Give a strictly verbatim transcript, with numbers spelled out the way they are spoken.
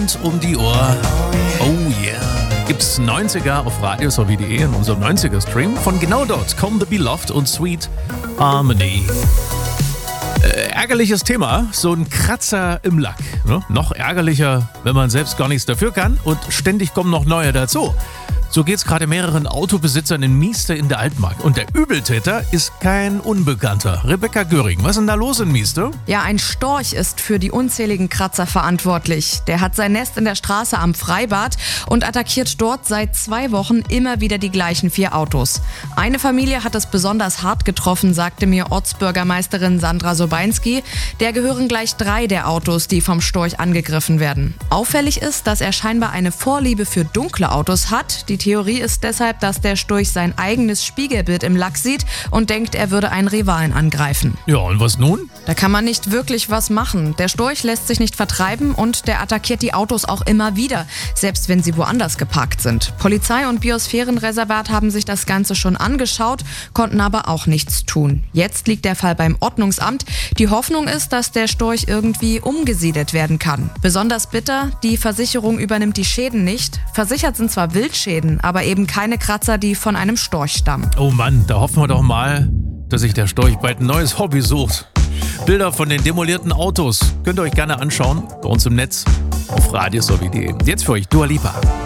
rund um die Uhr. Oh yeah. Gibt's neunziger auf radiosw punkt de in unserem neunziger-Stream. Von genau dort kommen The Beloved und Sweet Harmony. Äh, ärgerliches Thema, so ein Kratzer im Lack. Ne? Noch ärgerlicher, wenn man selbst gar nichts dafür kann und ständig kommen noch neue dazu. So geht's gerade mehreren Autobesitzern in Mieste in der Altmark. Und der Übeltäter ist kein Unbekannter. Rebecca Göring, was ist denn da los in Mieste? Ja, ein Storch ist für die unzähligen Kratzer verantwortlich. Der hat sein Nest in der Straße am Freibad und attackiert dort seit zwei Wochen immer wieder die gleichen vier Autos. Eine Familie hat es besonders hart getroffen, sagte mir Ortsbürgermeisterin Sandra Sobeinski. Der gehören gleich drei der Autos, die vom Storch angegriffen werden. Auffällig ist, dass er scheinbar eine Vorliebe für dunkle Autos hat. Die Theorie ist deshalb, dass der Storch sein eigenes Spiegelbild im Lack sieht und denkt, er würde einen Rivalen angreifen. Ja, und was nun? Da kann man nicht wirklich was machen. Der Storch lässt sich nicht vertreiben und der attackiert die Autos auch immer wieder, selbst wenn sie woanders geparkt sind. Polizei und Biosphärenreservat haben sich das Ganze schon angeschaut, konnten aber auch nichts tun. Jetzt liegt der Fall beim Ordnungsamt. Die Hoffnung ist, dass der Storch irgendwie umgesiedelt werden kann. Besonders bitter, die Versicherung übernimmt die Schäden nicht. Versichert sind zwar Wildschäden, aber eben keine Kratzer, die von einem Storch stammen. Oh Mann, da hoffen wir doch mal, dass sich der Storch bald ein neues Hobby sucht. Bilder von den demolierten Autos könnt ihr euch gerne anschauen bei uns im Netz auf radiosw punkt de. Jetzt für euch Dua Lipa.